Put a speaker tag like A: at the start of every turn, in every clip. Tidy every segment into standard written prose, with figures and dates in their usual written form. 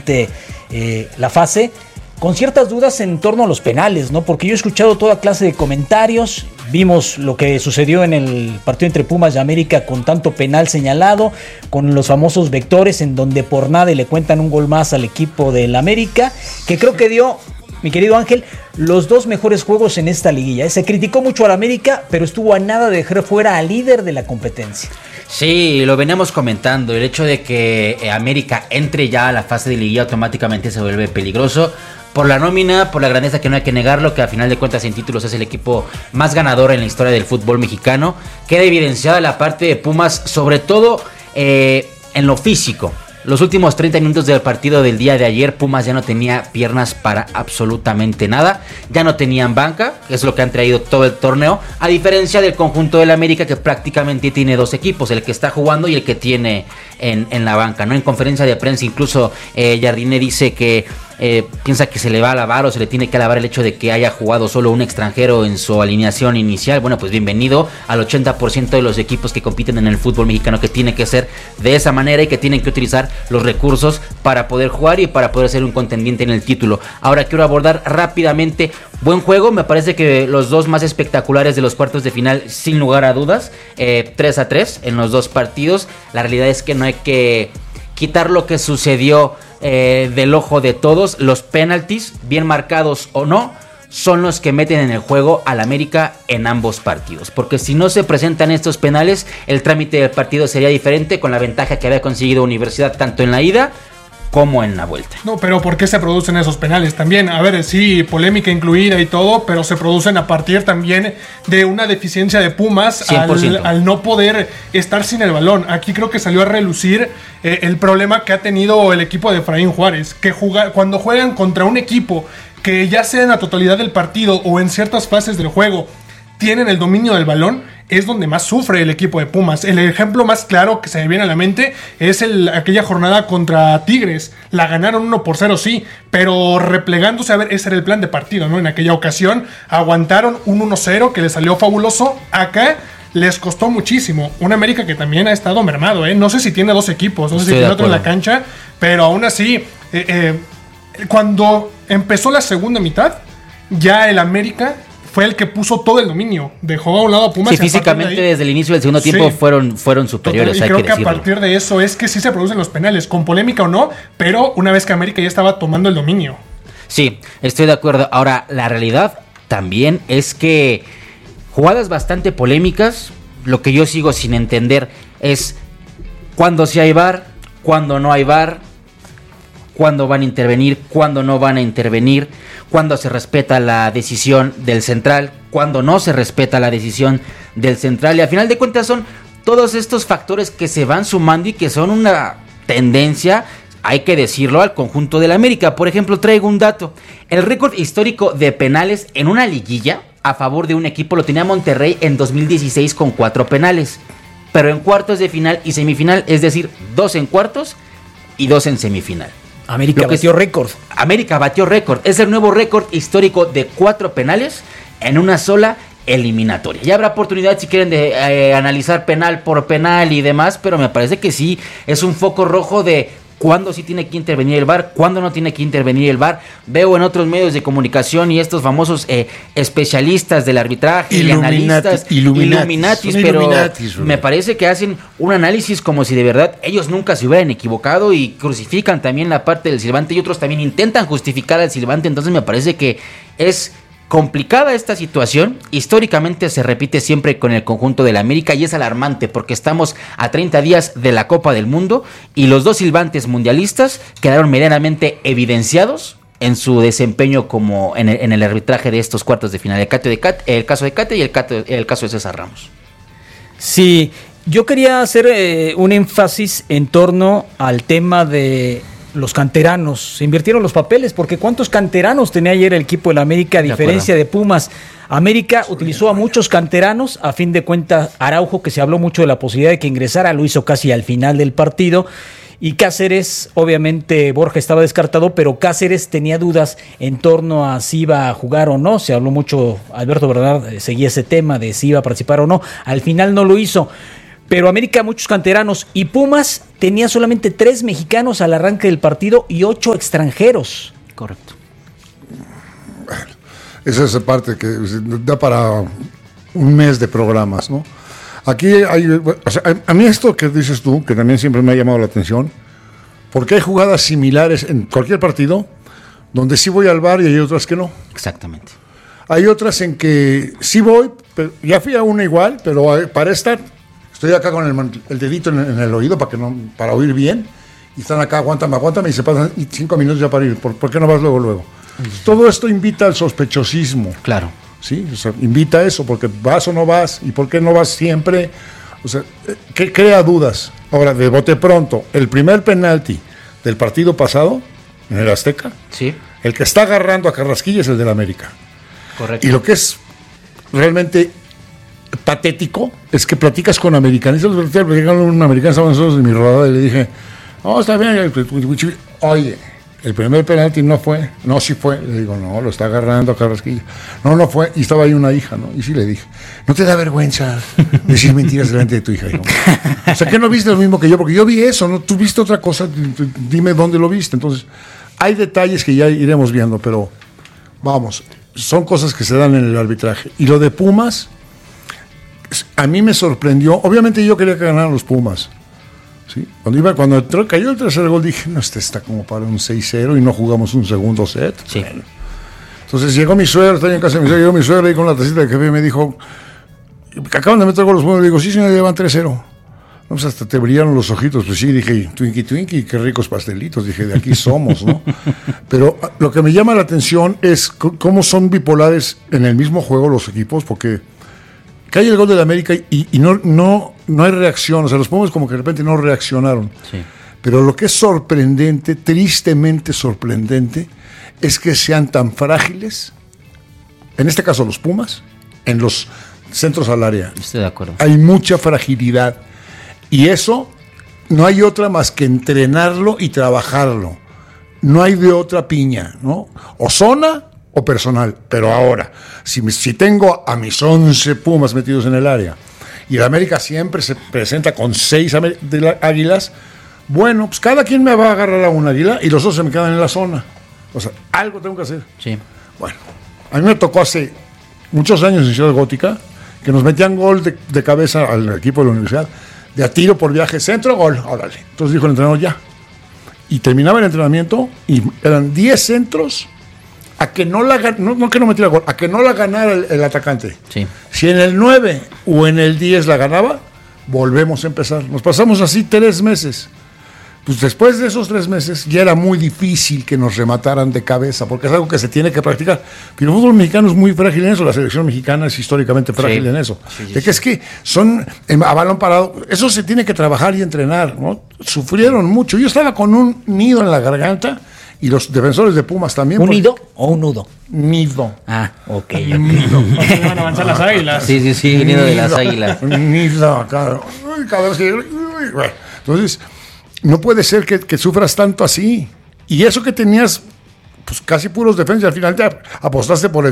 A: obviamente la fase, con ciertas dudas en torno a los penales, ¿no? Porque yo he escuchado toda clase de comentarios, vimos lo que sucedió en el partido entre Pumas y América con tanto penal señalado, con los famosos vectores en donde por nada le cuentan un gol más al equipo del América, que creo que dio, mi querido Ángel, los 2 mejores juegos en esta liguilla. Se criticó mucho al América, pero estuvo a nada de dejar fuera al líder de la competencia.
B: Sí, lo veníamos comentando, el hecho de que América entre ya a la fase de liguilla automáticamente se vuelve peligroso. Por la nómina, por la grandeza, que no hay que negarlo, que a final de cuentas en títulos es el equipo más ganador en la historia del fútbol mexicano. Queda evidenciada la parte de Pumas, sobre todo en lo físico. Los últimos 30 minutos del partido del día de ayer, Pumas ya no tenía piernas para absolutamente nada. Ya no tenían banca, que es lo que han traído todo el torneo. A diferencia del conjunto del América, que prácticamente tiene 2 equipos, el que está jugando y el que tiene en la banca, ¿no? En conferencia de prensa incluso Jardine dice que piensa que se le va a alabar o se le tiene que alabar el hecho de que haya jugado solo un extranjero en su alineación inicial. Bueno, pues bienvenido al 80% de los equipos que compiten en el fútbol mexicano, que tiene que ser de esa manera y que tienen que utilizar los recursos para poder jugar y para poder ser un contendiente en el título. Ahora quiero abordar rápidamente, buen juego, me parece que los 2 más espectaculares de los cuartos de final, sin lugar a dudas, 3-3 en los 2 partidos. La realidad es que no hay que quitar lo que sucedió del ojo de todos. Los penaltis, bien marcados o no, son los que meten en el juego al América en ambos partidos, porque si no se presentan estos penales, el trámite del partido sería diferente, con la ventaja que había conseguido Universidad tanto en la ida como en la vuelta.
C: No, pero ¿por qué se producen esos penales también? A ver, sí, polémica incluida y todo, pero se producen a partir también de una deficiencia de Pumas al no poder estar sin el balón. Aquí creo que salió a relucir el problema que ha tenido el equipo de Efraín Juárez, que cuando juegan contra un equipo que ya sea en la totalidad del partido o en ciertas fases del juego tienen el dominio del balón, es donde más sufre el equipo de Pumas. El ejemplo más claro que se me viene a la mente es aquella jornada contra Tigres. La ganaron 1-0, sí, pero replegándose, a ver, ese era el plan de partido, ¿no? En aquella ocasión aguantaron un 1-0 que les salió fabuloso. Acá les costó muchísimo. Un América que también ha estado mermado, ¿eh? No sé si tiene 2 equipos, no sé si tiene otro en la cancha, pero aún así, cuando empezó la segunda mitad, ya el América fue el que puso todo el dominio, dejó a un lado a Pumas.
B: Sí, físicamente desde el inicio del segundo tiempo fueron superiores.
C: Y creo que a partir de eso es que sí se producen los penales, con polémica o no, pero una vez que América ya estaba tomando el dominio.
B: Sí, estoy de acuerdo. Ahora, la realidad también es que jugadas bastante polémicas, lo que yo sigo sin entender es cuándo sí hay VAR, cuándo no hay VAR, cuándo van a intervenir, cuándo no van a intervenir, cuándo se respeta la decisión del central, cuándo no se respeta la decisión del central. Y al final de cuentas son todos estos factores que se van sumando y que son una tendencia, hay que decirlo, al conjunto del América. Por ejemplo, traigo un dato. El récord histórico de penales en una liguilla a favor de un equipo lo tenía Monterrey en 2016 con 4 penales. Pero en cuartos de final y semifinal, es decir, 2 en cuartos y 2 en semifinal.
A: América batió récord.
B: América batió récord. Es el nuevo récord histórico de 4 penales en una sola eliminatoria. Ya habrá oportunidad si quieren de analizar penal por penal y demás, pero me parece que sí es un foco rojo de cuándo sí tiene que intervenir el VAR, cuándo no tiene que intervenir el VAR. Veo en otros medios de comunicación y estos famosos especialistas del arbitraje y analistas Illuminatis, pero me parece que hacen un análisis como si de verdad ellos nunca se hubieran equivocado y crucifican también la parte del silbante y otros también intentan justificar al silbante. Entonces me parece que es complicada esta situación. Históricamente se repite siempre con el conjunto de la América y es alarmante porque estamos a 30 días de la Copa del Mundo y los 2 silbantes mundialistas quedaron medianamente evidenciados en su desempeño como en el arbitraje de estos cuartos de final. El caso de Cate y el caso de César Ramos.
A: Sí, yo quería hacer un énfasis en torno al tema de los canteranos. Se invirtieron los papeles porque ¿cuántos canteranos tenía ayer el equipo de la América a diferencia de Pumas? América utilizó a muchos canteranos, a fin de cuentas Araujo, que se habló mucho de la posibilidad de que ingresara, lo hizo casi al final del partido, y Cáceres, obviamente Borja estaba descartado, pero Cáceres tenía dudas en torno a si iba a jugar o no. Se habló mucho, Alberto Bernard seguía ese tema de si iba a participar o no, al final no lo hizo. Pero América muchos canteranos y Pumas tenía solamente 3 mexicanos al arranque del partido y 8 extranjeros.
B: Correcto.
D: Esa es esa parte que da para un mes de programas, ¿no? Aquí hay, o sea, a mí esto que dices tú, que también siempre me ha llamado la atención, porque hay jugadas similares en cualquier partido, donde sí voy al VAR y hay otras que no.
B: Exactamente.
D: Hay otras en que sí voy, pero ya fui a una igual, pero para esta estoy acá con el dedito en el oído para oír bien, y están acá, aguántame, y se pasan 5 minutos ya para ir. ¿Por qué no vas luego? Todo esto invita al sospechosismo.
B: Claro.
D: Sí, o sea, invita a eso, porque vas o no vas, y por qué no vas siempre, o sea, que crea dudas. Ahora, de bote pronto, el primer penalti del partido pasado, en el Azteca,
B: Sí.
D: el que está agarrando a Carrasquilla es el del América.
B: Correcto.
D: Y lo que es realmente patético es que platicas con americanistas. Un americano estaba nosotros en mi rodada y le dije, no, está bien. Oye, el primer penalti no fue. No, sí fue. Le digo, no, lo está agarrando a Carrasquilla. No fue. Y estaba ahí una hija, ¿no? Y sí le dije, ¿no te da vergüenza decir mentiras delante de tu hija? Digo, o sea, que no viste lo mismo que yo, porque yo vi eso, ¿no? Tú viste otra cosa, dime dónde lo viste. Entonces, hay detalles que ya iremos viendo, pero vamos, son cosas que se dan en el arbitraje. Y lo de Pumas, a mí me sorprendió. Obviamente yo quería que ganaran los Pumas. ¿Sí? Cuando cayó el tercer gol dije, no, este está como para un 6-0 y no jugamos un segundo set.
B: Sí.
D: Bueno. Entonces llegó mi suegra, estaba en casa de mi suegra, llegó mi suegra ahí con la tacita de café y me dijo, acaban de meter gol los Pumas. Le digo, sí, señor, llevan 3-0. No, pues hasta te brillaron los ojitos. Pues sí, dije, Twinkie, qué ricos pastelitos. Dije, de aquí somos, ¿no? Pero lo que me llama la atención es cómo son bipolares en el mismo juego los equipos, porque cae el gol de la América y no hay reacción. O sea, los Pumas como que de repente no reaccionaron.
B: Sí.
D: Pero lo que es sorprendente, tristemente sorprendente, es que sean tan frágiles, en este caso los Pumas, en los centros al área.
B: Estoy de acuerdo.
D: Hay mucha fragilidad. Y eso no hay otra más que entrenarlo y trabajarlo. No hay de otra piña, ¿no? O zona o personal. Pero ahora, si tengo a mis 11 Pumas metidos en el área y la América siempre se presenta con 6 águilas, bueno, pues cada quien me va a agarrar a un águila y los dos se me quedan en la zona. O sea, algo tengo que hacer.
B: Sí.
D: Bueno, a mí me tocó hace muchos años en Ciudad Gótica que nos metían gol de cabeza al equipo de la universidad, de a tiro por viaje, centro, gol, órale. Entonces dijo el entrenador, ya. Y terminaba el entrenamiento y eran 10 centros a que no que no metiera gol, a que no la ganara el atacante.
B: Sí.
D: Si en el 9 o en el 10 la ganaba, volvemos a empezar. Nos pasamos así 3 meses. Pues después de esos 3 meses ya era muy difícil que nos remataran de cabeza, porque es algo que se tiene que practicar. Pero el fútbol mexicano es muy frágil en eso, la selección mexicana es históricamente frágil en eso.
B: Sí,
D: de que es que son a balón parado, eso se tiene que trabajar y entrenar, ¿no? Sufrieron mucho. Yo estaba con un nido en la garganta y los defensores de Pumas también.
A: ¿Un nido o un nudo?
D: Nido.
A: Ah, ok.
C: No van a avanzar las águilas.
B: Sí, nido de las águilas.
D: Nido, acá. Cada vez que... Bueno, entonces... No puede ser que sufras tanto así. Y eso que tenías, pues casi puros defensas. Al final te apostaste por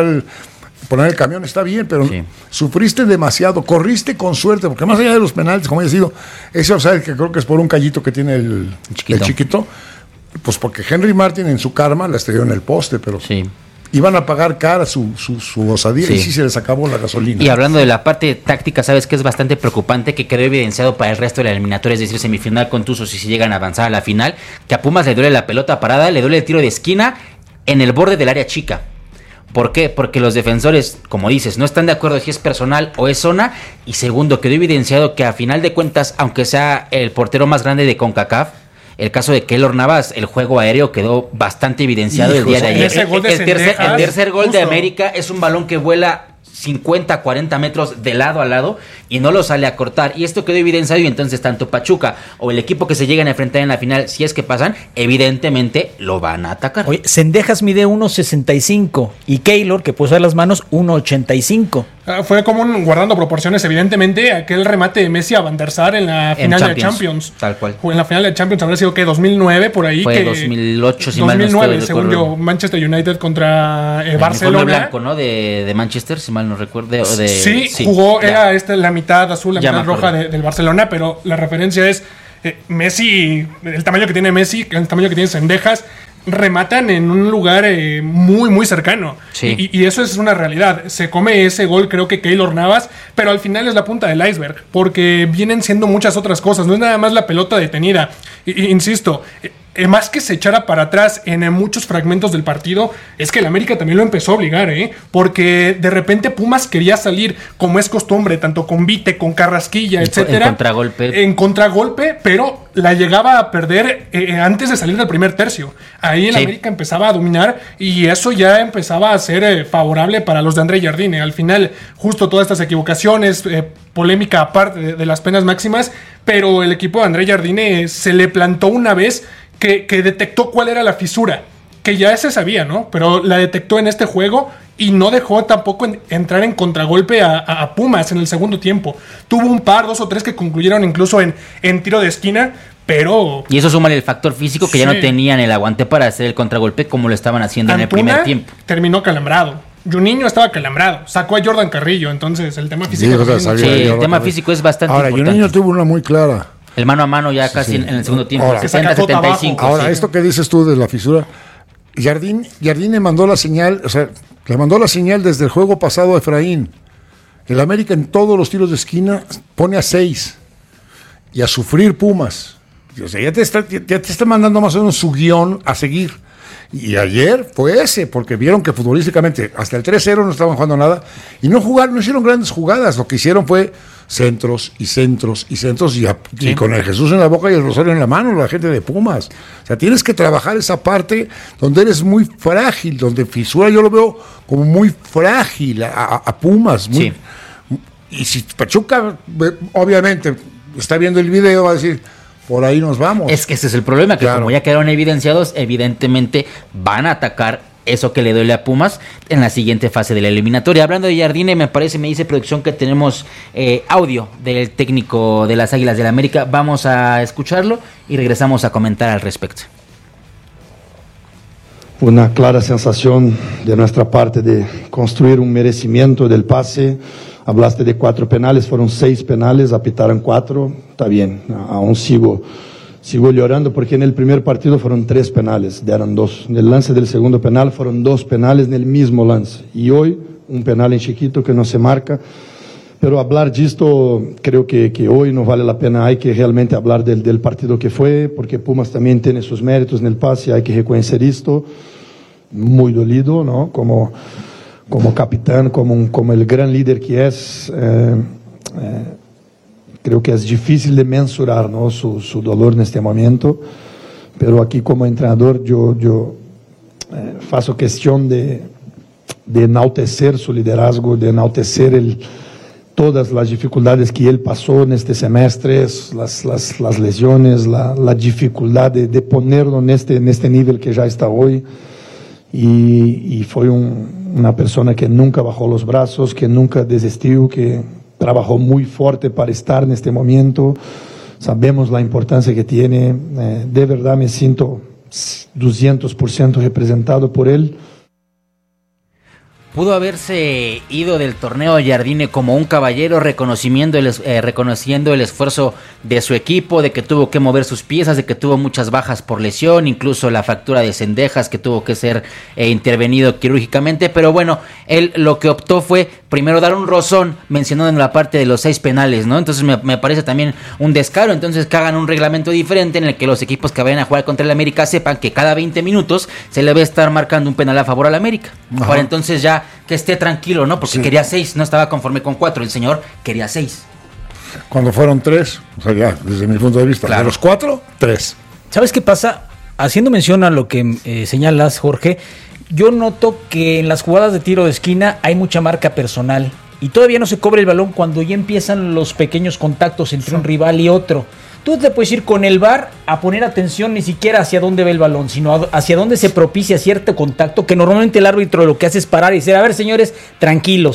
D: poner el camión, está bien, pero sí, sufriste demasiado. Corriste con suerte, porque más allá de los penaltis, como haya sido, ese offside que creo que es por un callito que tiene el chiquito, pues porque Henry Martin en su karma la estrelló en el poste, pero...
B: Sí.
D: Iban a pagar cara su osadía, sí, y sí se les acabó la gasolina.
B: Y hablando de la parte táctica, sabes que es bastante preocupante, que quedó evidenciado para el resto de la eliminatoria, es decir, semifinal con Tuzos y si llegan a avanzar a la final, que a Pumas le duele la pelota parada, le duele el tiro de esquina en el borde del área chica. ¿Por qué? Porque los defensores, como dices, no están de acuerdo si es personal o es zona. Y segundo, quedó evidenciado que a final de cuentas, aunque sea el portero más grande de CONCACAF, el caso de Keylor Navas, el juego aéreo quedó bastante evidenciado el día de ayer. El tercer gol de América es un balón que vuela 50, 40 metros de lado a lado y no lo sale a cortar. Y esto quedó evidenciado y entonces tanto Pachuca o el equipo que se llegan a enfrentar en la final, si es que pasan, evidentemente lo van a atacar.
A: Oye, Cendejas mide 1.65 y Keylor, que puede usar las manos, 1.85.
C: Fue como guardando proporciones, evidentemente, aquel remate de Messi a Van der Sar en la final de Champions.
B: Tal cual.
C: En la final de Champions habría sido que 2009, por ahí.
B: Fue 2008, si
C: 2009,
B: mal no estoy,
C: según yo, Manchester United contra Barcelona.
B: Blanco, ¿no? De Manchester, si mal no recuerdo.
C: Sí, jugó, ya. Era la mitad azul, la mitad roja del Barcelona, pero la referencia es Messi, el tamaño que tiene Messi, el tamaño que tiene Cendejas, rematan en un lugar muy, muy cercano. Sí. Y eso es una realidad. Se come ese gol, creo que Keylor Navas, pero al final es la punta del iceberg, porque vienen siendo muchas otras cosas. No es nada más la pelota detenida. Insisto, más que se echara para atrás en muchos fragmentos del partido, es que el América también lo empezó a obligar, porque de repente Pumas quería salir, como es costumbre, tanto con Vite, con Carrasquilla, etcétera. En contragolpe, pero la llegaba a perder antes de salir del primer tercio. Ahí el América empezaba a dominar y eso ya empezaba a ser favorable para los de André Jardine. Al final, justo todas estas equivocaciones, polémica aparte de las penas máximas, pero el equipo de André Jardine se le plantó una vez que detectó cuál era la fisura, que ya se sabía, ¿no? Pero la detectó en este juego y no dejó tampoco entrar en contragolpe a Pumas en el segundo tiempo. Tuvo un par, 2 o 3 que concluyeron incluso en tiro de esquina, pero...
B: Y eso suma el factor físico que ya no tenían el aguante para hacer el contragolpe como lo estaban haciendo en el primer tiempo.
C: Terminó calambrado. Juninho estaba calambrado, sacó a Jordan Carrillo, entonces el tema físico...
B: el tema físico es bastante importante.
D: Ahora, Juninho tuvo una muy clara.
B: El mano a mano ya casi en el segundo tiempo,
D: ahora,
B: 60-75.
D: Ahora, esto que dices tú de la fisura, Jardine mandó la señal, o sea, le mandó la señal desde el juego pasado a Efraín. El América en todos los tiros de esquina pone a 6 y a sufrir Pumas. O sea, ya te está mandando más o menos su guión a seguir. Y ayer fue ese, porque vieron que futbolísticamente hasta el 3-0 no estaban jugando nada y no hicieron grandes jugadas. Lo que hicieron fue centros y con el Jesús en la boca y el rosario en la mano, la gente de Pumas. O sea, tienes que trabajar esa parte donde eres muy frágil, donde fisura yo lo veo como muy frágil a Pumas. Y si Pachuca, obviamente, está viendo el video, va a decir... Por ahí nos vamos.
B: Es que ese es el problema, que como ya quedaron evidenciados, evidentemente van a atacar eso que le duele a Pumas en la siguiente fase de la eliminatoria. Hablando de Jardine, me dice producción que tenemos audio del técnico de las Águilas del la América. Vamos a escucharlo y regresamos a comentar al respecto.
E: Una clara sensación de nuestra parte de construir un merecimiento del pase. Hablaste de 4 penales, fueron 6 penales, apitaron 4, está bien, aún sigo llorando porque en el primer partido fueron 3 penales, dieron 2. En el lance del segundo penal fueron 2 penales en el mismo lance y hoy un penal en chiquito que no se marca. Pero hablar de esto creo que hoy no vale la pena, hay que realmente hablar del partido que fue, porque Pumas también tiene sus méritos en el pase, hay que reconocer esto, muy dolido, ¿no? Como capitán, como el gran líder que es, creo que es difícil de mensurar, ¿no? su dolor en este momento, pero aquí como entrenador yo faço cuestión de enaltecer su liderazgo, de enaltecer todas las dificultades que él pasó en este semestre, las lesiones, la dificultad de ponerlo en este nivel que ya está hoy. Y fue una persona que nunca bajó los brazos, que nunca desistió, que trabajó muy fuerte para estar en este momento. Sabemos la importancia que tiene. De verdad me siento 200% representado por él.
B: Pudo haberse ido del torneo Jardine como un caballero, reconociendo el esfuerzo de su equipo, de que tuvo que mover sus piezas, de que tuvo muchas bajas por lesión, incluso la fractura de Cendejas que tuvo que ser intervenido quirúrgicamente, pero bueno, él lo que optó fue primero dar un rozón mencionando en la parte de los 6 penales, ¿no? Entonces me parece también un descaro, entonces que hagan un reglamento diferente en el que los equipos que vayan a jugar contra el América sepan que cada 20 minutos se le va a estar marcando un penal a favor al América. Ajá. Para entonces ya que esté tranquilo, ¿no? Porque quería 6, no estaba conforme con 4, el señor quería 6.
D: Cuando fueron 3, o sea, ya, desde mi punto de vista, de los 4, 3.
A: ¿Sabes qué pasa? Haciendo mención a lo que señalas, Jorge, yo noto que en las jugadas de tiro de esquina hay mucha marca personal y todavía no se cobra el balón cuando ya empiezan los pequeños contactos entre un rival y otro. Tú te puedes ir con el VAR a poner atención ni siquiera hacia dónde ve el balón, sino hacia dónde se propicia cierto contacto, que normalmente el árbitro lo que hace es parar y decir, a ver, señores, tranquilos.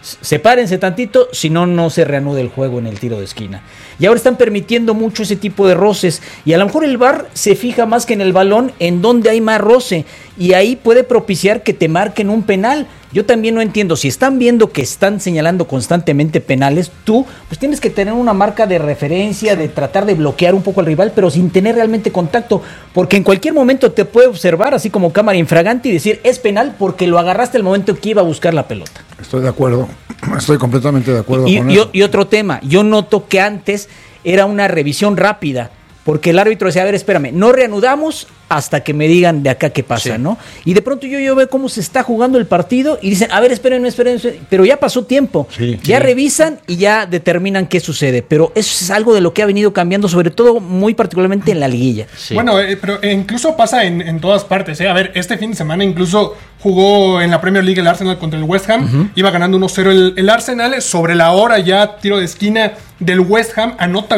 A: sepárense tantito, si no, no se reanuda el juego en el tiro de esquina. Y ahora están permitiendo mucho ese tipo de roces, y a lo mejor el VAR se fija más que en el balón, en donde hay más roce, y ahí puede propiciar que te marquen un penal. Yo también no entiendo, si están viendo que están señalando constantemente penales, tú pues tienes que tener una marca de referencia, de tratar de bloquear un poco al rival, pero sin tener realmente contacto, porque en cualquier momento te puede observar así como cámara infragante y decir es penal porque lo agarraste al momento que iba a buscar la pelota.
D: Estoy de acuerdo, estoy completamente de acuerdo con eso.
A: Y otro tema, yo noto que antes era una revisión rápida, porque el árbitro decía, a ver, espérame, no reanudamos hasta que me digan de acá qué pasa, ¿no? Y de pronto yo veo cómo se está jugando el partido y dicen, a ver, esperen, pero ya pasó tiempo. Ya revisan y ya determinan qué sucede. Pero eso es algo de lo que ha venido cambiando, sobre todo muy particularmente en la liguilla.
C: Sí. Bueno, pero incluso pasa en todas partes. A ver, este fin de semana incluso jugó en la Premier League el Arsenal contra el West Ham. Iba ganando 1-0 el Arsenal. Sobre la hora ya, tiro de esquina del West Ham, anota